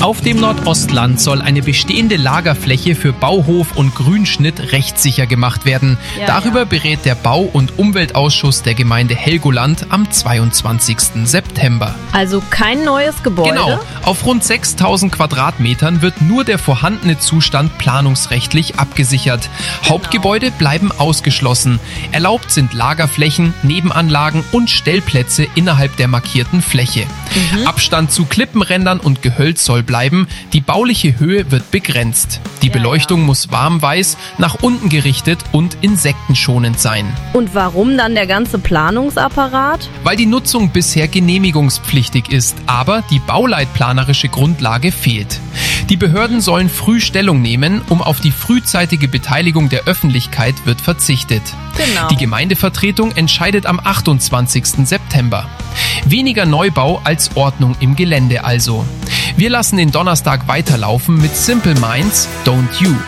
Auf dem Nordostland soll eine bestehende Lagerfläche für Bauhof und Grünschnitt rechtssicher gemacht werden. Darüber berät der Bau- und Umweltausschuss der Gemeinde Helgoland am 22. September. Also kein neues Gebäude? Genau. Auf rund 6.000 Quadratmetern wird nur der vorhandene Zustand planungsrechtlich abgesichert. Hauptgebäude bleiben ausgeschlossen. Erlaubt sind Lagerflächen, Nebenanlagen und Stellplätze innerhalb der markierten Fläche. Abstand zu Klippenrändern und Gehölz soll bleiben. Die bauliche Höhe wird begrenzt. Die Beleuchtung muss warmweiß, nach unten gerichtet und insektenschonend sein. Und warum dann der ganze Planungsapparat? Weil die Nutzung bisher genehmigungspflichtig ist, aber die bauleitplanerische Grundlage fehlt. Die Behörden sollen früh Stellung nehmen, auf die frühzeitige Beteiligung der Öffentlichkeit wird verzichtet. Genau. Die Gemeindevertretung entscheidet am 28. September. Weniger Neubau als Ordnung im Gelände also. Wir lassen den Donnerstag weiterlaufen mit Simple Minds, Don't You.